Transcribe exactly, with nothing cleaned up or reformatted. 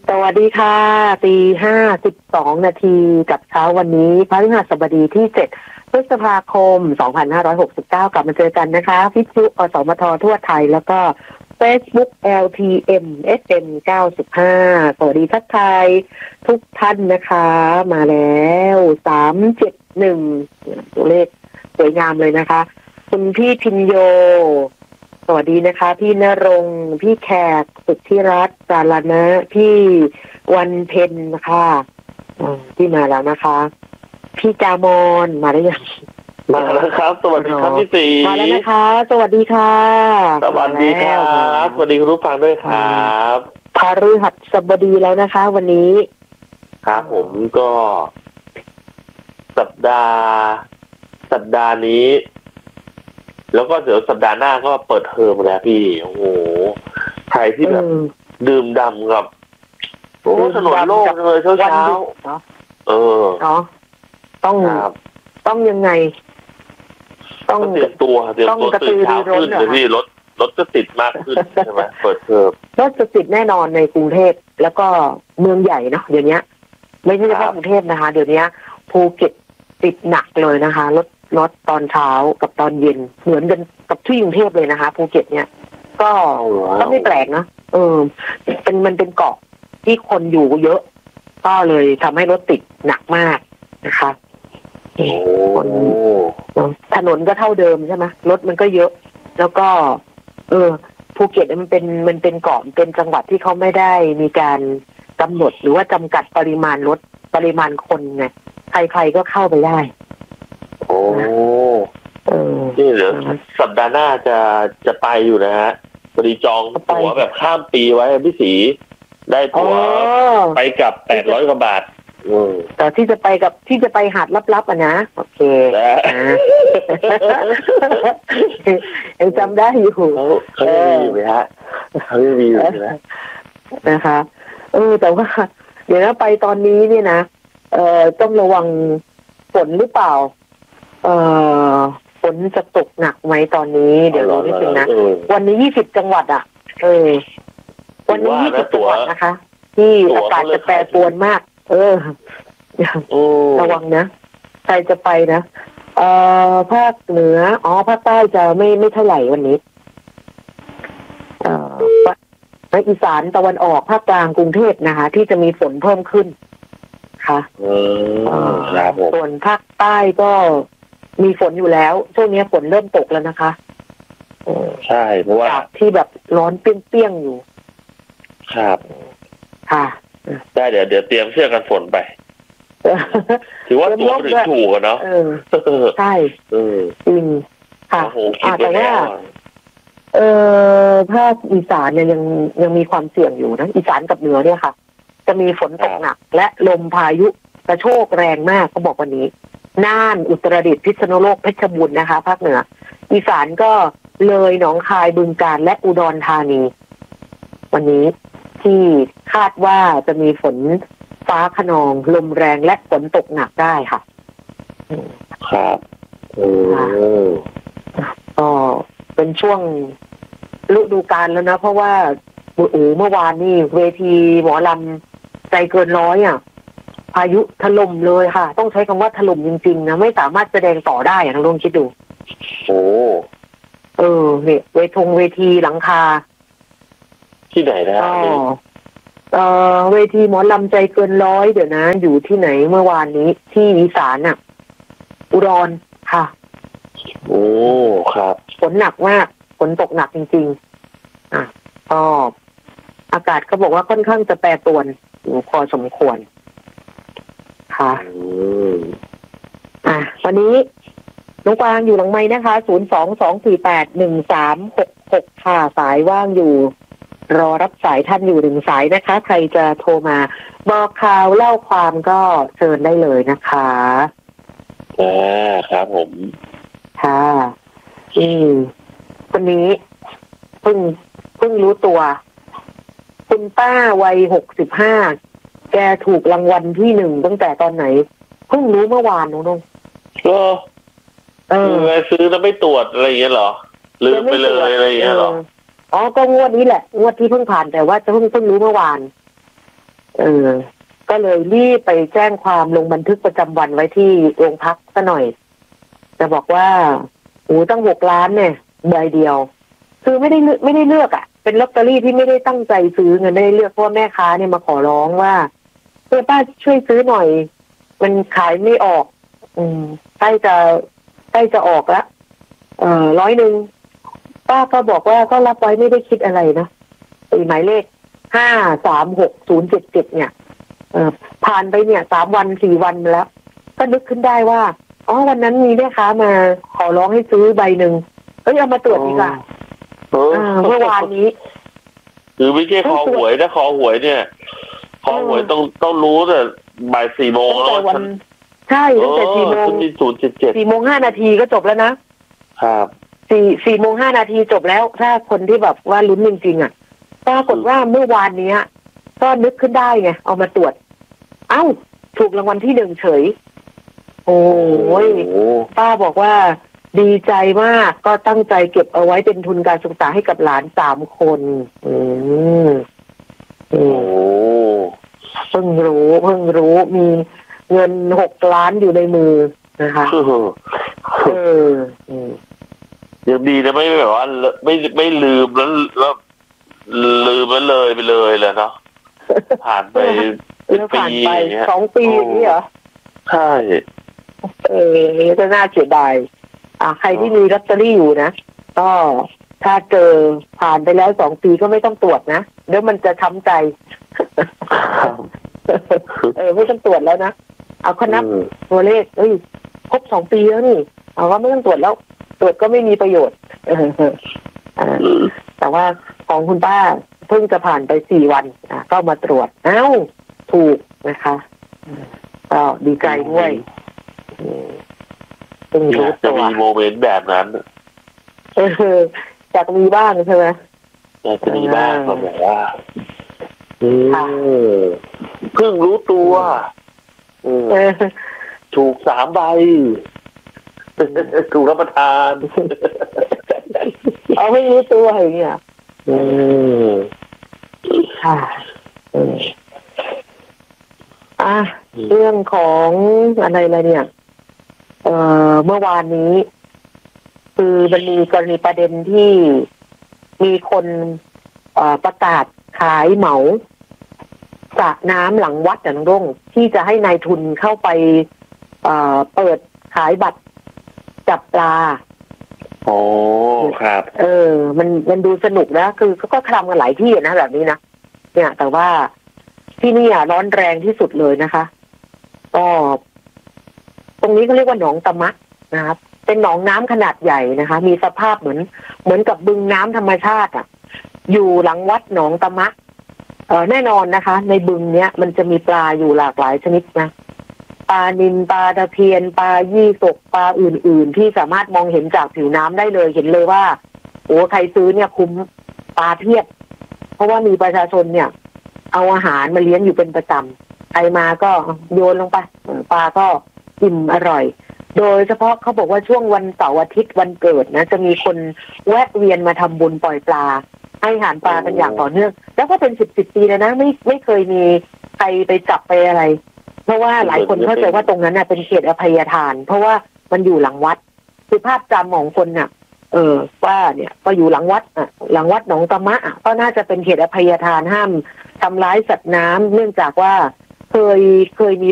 สวัสดีค่ะตีห้าสิบสองนาทีกับเช้าวันนี้พฤหัสบดีที่เจ็ดพฤษภาคมสองพันห้าร้อยหกสิบเก้ากลับมาเจอกันนะคะฟิทยุอสมททั่วไทยแล้วก็ Facebook แอล ที เอ็ม เอส เอ็ม เก้าสิบห้าสวัสดีทักทายทุกท่านนะคะมาแล้วสามเจ็ดหนึ่งตัวเลขสวยงามเลยนะคะคุณพี่พินโยสวัสดีนะคะพี่ณรงค์พี่แขกสุทธิรัตน์สารณะพี่วันเพ็ญนะคะที่มาแล้วนะคะพี่จามอนมาได้ยังมาแล้วครับสวัสดีครับพี่สีมาแล้วนะคะสวัสดีค่ะสวัสดีครับสวัสดีคุณผู้ฟังด้วยครับพฤหัสบดีแล้วนะคะวันนี้ครับผมก็สัปดาห์สัปดาห์นี้แล้วก็เดี๋ยวสัปดาห์หน้าก็เปิดเทอมแล้วพี่โอ้โหใครที่แบบดื่มดำกับโอ้ถนนโล่งเลยเช้าเช้าเออเนาะต้องต้องยังไงต้องเตรียมตัวเตรียมตัวตื่นเช้าขึ้นเลยพี่รถรถจะติดมากขึ้นใช่ไหมเปิดเทอมรถจะติดแน่นอนในกรุงเทพแล้วก็เมืองใหญ่เนาะเดี๋ยวนี้ไม่ใช่เฉพาะกรุงเทพนะคะเดี๋ยวนี้ภูเก็ตติดหนักเลยนะคะรถรถตอนเช้ากับตอนเย็นเหมือนกันกับที่กรุงเทพเลยนะคะภูเก็ตเนี่ยก็ก็ไม่แปลกนะเออเป็นมันเป็นเกาะที่คนอยู่เยอะก็เลยทำให้รถติดหนักมากนะคะคนถนนก็เท่าเดิมใช่ไหมรถมันก็เยอะแล้วก็เออภูเก็ตมันเป็นมันเป็นเกาะเป็นจังหวัดที่เขาไม่ได้มีการกำหนดหรือว่าจำกัดปริมาณรถปริมาณคนไงใครๆก็เข้าไปได้โอ้นี่เดี๋ยวสัปดาห์หน้าจะจะไปอยู่นะฮะพอดีจองตั๋วแบบข้ามปีไว้พี่ศรีได้ตั๋วไปกับแปดร้อยกว่าบาทแต่ที่จะไปกับที่จะไปหาดลับๆอ่ะนะโอเคยังจำได้อยู่เขาไม่มีอยู่ไหมฮะเขาไม่มีอยู่นะนะคะเออแต่ว่าเดี๋ยวนะไปตอนนี้เนี่ยนะเอ่อต้องระวังฝนหรือเปล่าเอ่อฝนจะตกหนักไหมตอนนี้เดี๋ยวรู้นิดนึงนะวันนี้ยี่สิบจังหวัดอ่ะเออวันนี้ยี่สิบจังหวัดนะคะที่อากาศจะแปรปรวนมากเออระวังนะใครจะไปนะเอ่อภาคเหนืออ๋อภาคใต้จะไม่ไม่เท่าไหร่วันนี้เอ่อภาคอีสานตะวันออกภาคกลางกรุงเทพนะคะที่จะมีฝนเพิ่มขึ้นค่ะส่วนภาคใต้ก็มีฝนอยู่แล้วช่วงนี้ฝนเริ่มตกแล้วนะคะใช่เพราะว่าที่แบบร้อนเปรี้ยงๆอยู่ครับค่ะได้เดี๋ยวเดี๋ยวเตรียมเสื้อกันฝนไปถือว่าตัวถึงถูกเนาะใช่จริงค่ะแต่ว่าเออภาคอีสานเนี่ยยังยังมีความเสี่ยงอยู่นะอีสานกับเหนือเนี่ยค่ะจะมีฝนตกหนักและลมพายุกระโชกแรงมากเขาบอกวันนี้น่านอุตรดิตถ์พิษณุโลกเพชรบูรณ์นะคะภาคเหนืออีสานก็เลยหนองคายบึงกาฬและอุดรธานีวันนี้ที่คาดว่าจะมีฝนฟ้าคะนองลมแรงและฝนตกหนักได้ค่ะครับโอ้ก็เป็นช่วงฤดูกาลแล้วนะเพราะว่าโอ้เมื่อวานนี่เวทีหมอลำใจเกินร้อยอ่ะพายุถล่มเลยค่ะต้องใช้คำว่าถล่มจริงๆนะไม่สามารถแสดงต่อได้อ่ะลองคิดดูโอ้เออเนี่ยเวทงเวทีหลังคาที่ไหนนะเอ่อเวทีหมอลำใจเกินร้อยเดี๋ยวนะอยู่ที่ไหนเมื่อวานนี้ที่อีสานอ่ะอุดรค่ะโอ้ครับฝนหนักมากฝนตกหนักจริงๆอ่ะก็อากาศเขาบอกว่าค่อนข้างจะแปรปรวนอยู่พอสมควรค่ะอ่ะวันนี้น้องกวางอยู่หลังไม้นะคะศูนย์ สอง สอง สี่ แปด หนึ่ง สาม หก หกค่ะสายว่างอยู่รอรับสายท่านอยู่หนึ่งสายนะคะใครจะโทรมาบอกข่าวเล่าความก็เชิญได้เลยนะคะอ่าครับผมค่ะอืมวันนี้เพิ่งเพิ่งรู้ตัวคุณป้าวัยหกสิบห้าแกถูกรางวัลที่หนึ่งตั้งแต่ตอนไหนเพิ่งรู้เมื่อวานน้องๆก็เออซื้อแล้วไม่ตรวจอะไรอย่างเงี้ยเหรอลืมไปเลยอะไรอย่างเงี้ยเหรออ๋อก็งวดนี้แหละงวดที่เพิ่งผ่านแต่ว่าจะเพิ่งเพิ่งรู้เมื่อวานเออก็เลยรีบไปแจ้งความลงบันทึกประจำวันไว้ที่โรงพักซะหน่อยจะบอกว่าโอ้ตั้งหกล้านเนี่ยใบเดียวคือไม่ได้ไม่ได้เลือกอ่ะเป็นลอตเตอรี่ที่ไม่ได้ตั้งใจซื้อเงินไม่ได้เลือกเพราะแม่ค้าเนี่ยมาขอร้องว่าเออป้าช่วยซื้อหน่อยมันขายไม่ออกอืมใกล้จะใกล้จะออกแล้วเอ่อร้อยหนึ่งป้าก็บอกว่าก็รับไว้ไม่ได้คิดอะไรนะตีหมายเลขห้าสามหกศูนย์เจ็ดเจ็ดเนี่ยเอ่อผ่านไปเนี่ยสามวันสี่วันมาแล้วก็นึกขึ้นได้ว่าอ๋อวันนั้นมีแม่ค้ามาขอร้องให้ซื้อใบหนึ่งเอ้ยเอามาตรวจดีกว่าเมื่อวานนี้คือไม่ใช่คอหวยนะคอหวยเนี่ยคอหวยต้องต้องรู้แต่บ่ายสี่โมงแล้วใช่ตั้งแต่สี่โมงศูนย์เจ็ดเจ็ดสี่โมงห้านาทีก็จบแล้วนะครับสี่สี่โมงห้านาทีจบแล้วถ้าคนที่แบบว่าลุ้นจริงๆอ่ะปรากฏว่าเมื่อวานนี้ก็นึกขึ้นได้ไงเอามาตรวจเอ้าถูกรางวัลที่หนึ่งเฉยโอ้ยป้าบอกว่าดีใจมากก็ตั้งใจเก็บเอาไว้เป็นทุนการศึกษาให้กับหลานสามคนอืมโอ้เพิ่งรู้เพิ่งรู้มีเงินหกล้านอยู่ในมือนะคะเออยังดีนะไม่แบบว่าไม่ไม่ลืมแล้วแล้วลืมมันเลยไปเลยเลยเนาะผ่านไปเป็นปีสองปีอย่างนี้เหรอใช่เออจะน่าเสียดายอ่าใครที่มีลอตเตอรี่อยู่นะก็ถ้าเจอผ่านไปแล้วสองปีก็ไม่ต้องตรวจนะเดี๋ยวมันจะช้ำใจเออไม่ต้องตรวจแล้วนะเอาคนับตัวเลขเอ้ยครบสองปีแล้วนี่เอาว่าไม่ต้องตรวจแล้วตรวจก็ไม่มีประโยชน์เออแต่ว่าของคุณป้าเพิ่งจะผ่านไปสี่วันอ่ะก็มาตรวจเอ้าถูกนะคะก็ดีใจด้วยจะมีโมเมนต์แบบนั้นเอออยากมีบ้างใช่ไหมอยากจะมีบ้างก็แบบว่าเพิ่งรู้ตัวถูกสามใบถูกรับประทานเอาไม่รู้ตัวอย่างเงี้ยค่ะอ่ะเรื่องของอะไรอะไรเนี่ยเอ่อเมื่อวานนี้คือมันมีกรณีประเด็นที่มีคนเอ่อประกาศขายเหมาสระน้ำหลังวัดอย่างร่งที่จะให้นายทุนเข้าไปเอ่อเปิดขายบัตรจับปลาโอ้ครับเออมันมันดูสนุกนะคือเขาก็ทำกันหลายที่นะแบบนี้นะเนี่ยแต่ว่าที่นี่อ่ะร้อนแรงที่สุดเลยนะคะก็ตรงนี้เขาเรียกว่าหนองตะมะนะครับเป็นหนองน้ำขนาดใหญ่นะคะมีสภาพเหมือนเหมือนกับบึงน้ำธรรมชาติอ่ะอยู่หลังวัดหนองตะมะเออแน่นอนนะคะในบึงเนี้ยมันจะมีปลาอยู่หลากหลายชนิดนะปลานิลปลาตะเพียนปลายี่สกปลาอื่นๆที่สามารถมองเห็นจากผิวน้ำได้เลยเห็นเลยว่าโอ้ใครซื้อเนี่ยคุ้มปลาเพียบเพราะว่ามีประชาชนเนี่ยเอาอาหารมาเลี้ยงอยู่เป็นประจำใครมาก็โยนลงไปปลาก็อิ่มอร่อยโดยเฉพาะเขาบอกว่าช่วงวันเสาร์อาทิตย์วันเกิดนะจะมีคนแวะเวียนมาทำบุญปล่อยปลาให้อาหารปลากันอย่างต่อเนื่องแล้วก็เป็นสิบสิบปีแล้วนะไม่ไม่เคยมีใครไปจับไปอะไรเพราะว่าหลายคนเข้าใจว่าตรงนั้นน่ะเป็นเขตอภัยทานเพราะว่ามันอยู่หลังวัดคือภาพจำของคนน่ะเออว่าเนี่ยก็อยู่หลังวัดอ่ะหลังวัดหนองตะมะอ่ะก็น่าจะเป็นเขตอภัยทานห้ามทำร้ายสัตว์น้ำเนื่องจากว่าเคยเคยมี